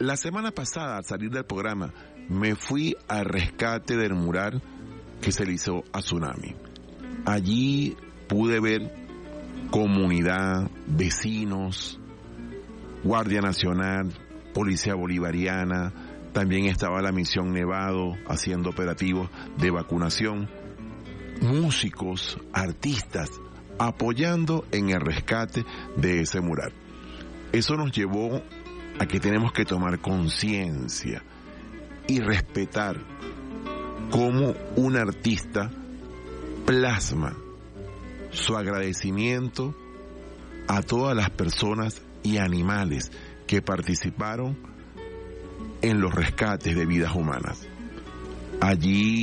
La semana pasada, al salir del programa, me fui al rescate del mural que se le hizo a Tsunami. Allí pude ver comunidad, vecinos, Guardia Nacional, Policía Bolivariana, también estaba la Misión Nevado haciendo operativos de vacunación, músicos, artistas, apoyando en el rescate de ese mural. Eso nos llevó a que tenemos que tomar conciencia y respetar cómo un artista plasma su agradecimiento a todas las personas y animales que participaron en los rescates de vidas humanas. Allí